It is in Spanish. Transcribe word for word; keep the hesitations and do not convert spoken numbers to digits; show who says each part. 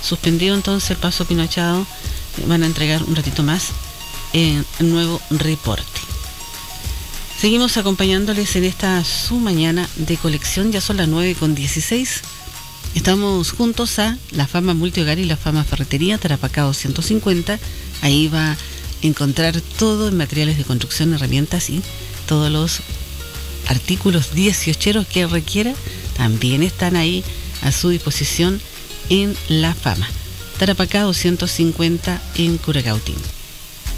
Speaker 1: suspendido entonces el paso Pinochado. Van a entregar un ratito más en el nuevo reporte. Seguimos acompañándoles en esta su mañana de colección. Ya son las nueve con dieciséis. Estamos juntos a La Fama Multihogar y La Fama Ferretería, Tarapacá doscientos cincuenta. Ahí va a encontrar todo en materiales de construcción, herramientas y todos los artículos dieciocheros que requiera. También están ahí a su disposición en La Fama. Tarapacá doscientos cincuenta en Curacautín.